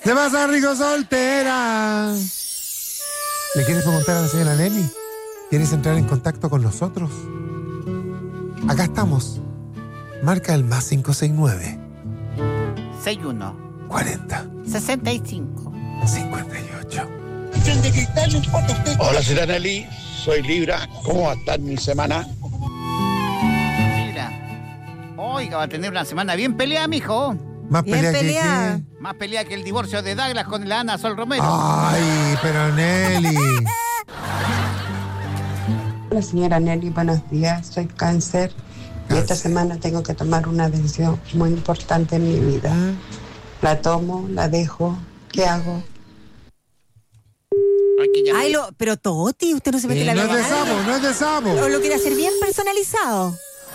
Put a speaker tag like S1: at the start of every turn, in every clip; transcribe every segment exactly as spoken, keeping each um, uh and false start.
S1: ¿Qué pasa, rico soltera? ¿Le quieres preguntar a la señora Nelly? ¿Quieres entrar en contacto con nosotros? Acá estamos. Marca el más cinco seis nueve.
S2: sesenta y uno.
S1: cuarenta.
S2: sesenta y cinco.
S1: cincuenta y ocho.
S3: Hola, señora Nelly. Soy Libra. ¿Cómo va a estar mi semana?
S2: Mira. Oiga, va a tener una semana bien peleada, mijo.
S1: Más
S4: Bien
S1: pelea que
S4: peleada.
S1: qué.
S2: Más peleada que el divorcio de Douglas con la Ana Sol Romero.
S1: Ay, pero Nelly.
S5: Hola señora Nelly, buenos días, soy cáncer y esta semana tengo que tomar una decisión muy importante en mi vida. La tomo, la dejo, ¿qué hago?
S2: Ay, que ya-
S4: Ay, lo, pero Toti, usted no se mete
S1: Eh,
S4: la
S1: no es
S4: vida
S1: de
S4: a nadie.
S1: Sabo, no es de Sabo.
S4: O lo quiere hacer bien personalizado.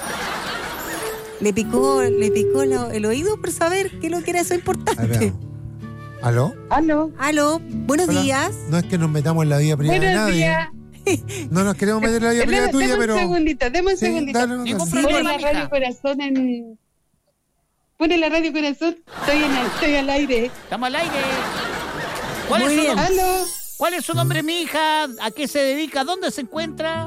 S4: Le picó, le picó lo- el oído por saber qué es lo que era eso
S1: A ver,
S4: importante.
S1: veamos. ¿Aló?
S5: Aló,
S4: Aló, buenos
S1: Hola.
S4: días.
S1: No es que nos metamos en la vida privada de
S5: buenos
S1: nadie.
S5: días.
S1: No nos queremos meter en la vida privada
S5: Deme,
S1: tuya,
S5: deme
S1: pero...
S5: un segundito, deme un
S1: Sí,
S5: segundito.
S1: dale, dale.
S2: Ningún
S4: Sí,
S2: problema,
S5: Pone la
S2: mija.
S5: radio corazón en... Pone la radio corazón, estoy, en el- estoy al aire.
S2: Estamos al aire. ¿Cuál
S4: Muy
S2: es, su
S4: bien.
S2: nombre?
S5: Aló,
S2: ¿Cuál es su nombre, mi hija? ¿A qué se dedica? ¿Dónde se encuentra?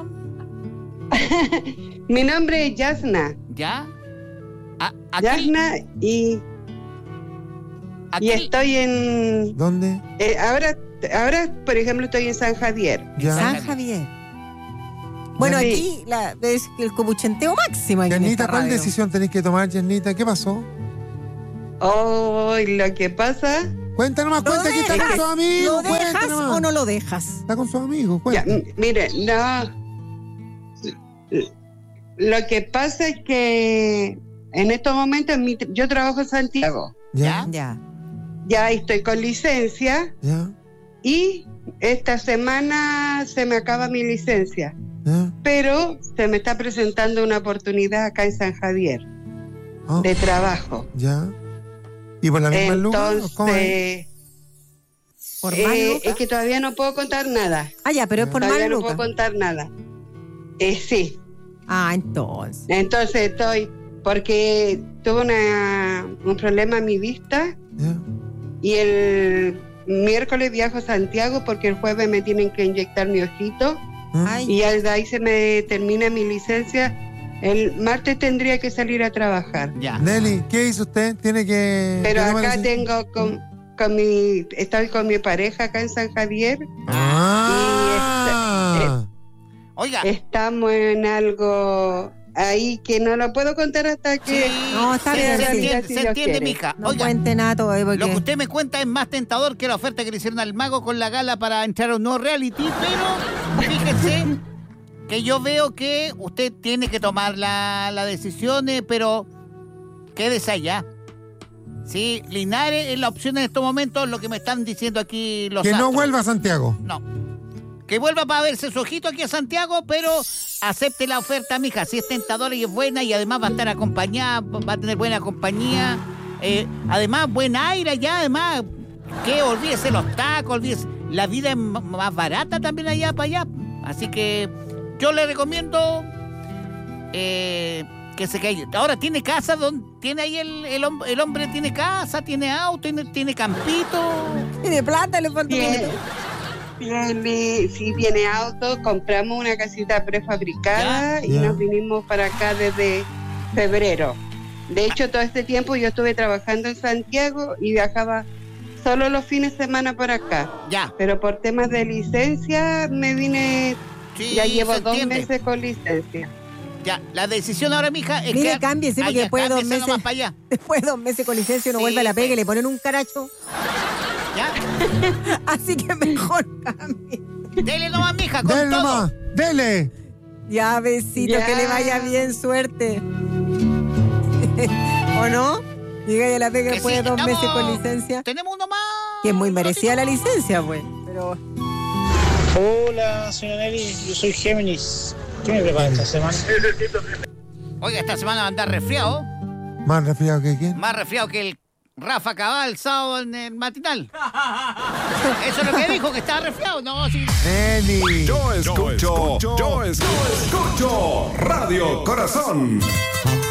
S5: mi nombre es Yasna.
S2: ¿Ya? ¿A, a qué-
S5: Yasna y,
S2: a
S5: y
S2: qué-
S5: estoy en...
S1: ¿Dónde?
S5: eh, ahora, ahora, por ejemplo, estoy en San Javier.
S1: Ya.
S4: San Javier. Bueno,
S5: Sí.
S4: aquí la, es el copuchenteo máximo. Aquí en
S1: Yanita,
S4: esta
S1: ¿cuál
S4: radio.
S1: decisión tenés que tomar, Yanita? ¿Qué pasó?
S5: Oh, lo que pasa...
S1: Cuenta nomás,
S4: ¿Lo
S1: cuenta que está con
S4: dejas?
S1: sus amigos.
S4: ¿Lo
S1: Cuenta
S4: dejas
S1: nomás.
S4: o no lo dejas?
S1: Está con sus amigos,
S5: Ya,
S1: cuenta.
S5: m- mire, no. Lo que pasa es que en estos momentos mi- yo trabajo en Santiago.
S1: Ya,
S4: Ya.
S5: Ya estoy con licencia
S1: ya,
S5: y esta semana se me acaba mi licencia.
S1: ya.
S5: Pero se me está presentando una oportunidad acá en San Javier
S1: Ah,
S5: de trabajo.
S1: ya. ¿Y por la misma lugar? ¿Cómo es?
S5: Entonces,
S4: ¿Por más
S5: eh,
S4: lucas?
S5: es que todavía no puedo contar nada.
S4: Ah, ya, pero es por más
S5: Todavía no
S4: lucas.
S5: puedo contar nada. Eh, sí.
S4: Ah, entonces.
S5: Entonces estoy, porque tuve una, un problema en mi vista
S1: Ya.
S5: y el miércoles viajo a Santiago porque el jueves me tienen que inyectar mi ojito
S1: ¿Ah?
S4: Ay,
S5: y al de ahí se me termina mi licencia. El martes tendría que salir a trabajar.
S2: Ya.
S1: Nelly, ¿qué hizo usted? Tiene que...
S5: Pero
S1: que tomar
S5: acá
S1: ese-
S5: tengo con, con mi, estoy con mi pareja acá en San Javier.
S1: Ah.
S2: Oiga.
S5: Estamos en algo ahí que no lo puedo contar hasta que...
S2: Sí,
S4: No, está
S2: se,
S4: bien,
S2: se
S4: sí.
S2: entiende,
S5: Si
S2: se
S5: Dios
S2: entiende,
S5: quiere.
S2: mija.
S4: no
S2: Oiga,
S4: cuente nada todavía porque...
S2: lo que usted me cuenta es más tentador que la oferta que le hicieron al mago con la gala para entrar a un nuevo reality, pero fíjese que yo veo que usted tiene que tomar la, la decisión, eh, pero quédese allá. Sí, Linares es la opción en estos momentos, lo que me están diciendo aquí los
S1: Que no
S2: astros.
S1: vuelva a Santiago.
S2: No. Que vuelva para verse su ojito aquí a Santiago, pero acepte la oferta, mija. Si es tentadora y es buena y además va a estar acompañada, va a tener buena compañía. Eh, además, buen aire allá, además. Que olvídese los tacos, olvídese. La vida es m- más barata también allá para allá. Así que yo le recomiendo eh, que se quede. Ahora, ¿tiene casa? ¿Dónde? ¿Tiene ahí el, el, hom- el hombre? ¿Tiene casa? ¿Tiene auto? ¿Tiene, tiene campito?
S4: Tiene plata, le falta un
S5: Bien.
S4: poquito.
S5: Tiene, si tiene auto, compramos una casita prefabricada
S1: Ya.
S5: y
S1: Ya.
S5: nos vinimos para acá desde febrero. De hecho, todo este tiempo yo estuve trabajando en Santiago y viajaba solo los fines de semana para acá.
S2: Ya.
S5: Pero por temas de licencia me vine,
S2: Sí,
S5: ya llevo
S2: se
S5: dos
S2: entiende.
S5: meses con licencia.
S2: Ya, la decisión ahora, mija, es
S4: Mire,
S2: que...
S4: cámbiese, porque
S2: Allá,
S4: después de dos
S2: cámbiese
S4: meses-
S2: nomás para allá.
S4: Después de dos meses con licencia uno
S2: Sí,
S4: vuelve a la pega y
S2: pues.
S4: le ponen un caracho.
S2: ¿Ya?
S4: Así que mejor cambie.
S2: Dele nomás, mija, con
S1: Dele
S2: todo.
S1: nomás, dele.
S4: Ya, besito,
S5: Ya.
S4: que le vaya bien, suerte. ¿O no? Llega a la pega
S2: Que
S4: después
S2: sí,
S4: de dos
S2: estamos-
S4: meses con licencia.
S2: Tenemos uno más.
S4: Que es muy merecida la licencia, pues. Pero
S6: Hola, señora Nelly, yo soy Géminis. ¿Qué me prepara esta semana?
S2: Oiga, esta semana va a andar resfriado.
S1: Más resfriado que quién.
S2: Más resfriado que el Rafa Cabal el sábado en el matinal. Eso es lo que dijo, que estaba resfriado. No, sí.
S1: Nelly.
S7: Yo escucho, yo escucho, yo escucho Radio Corazón.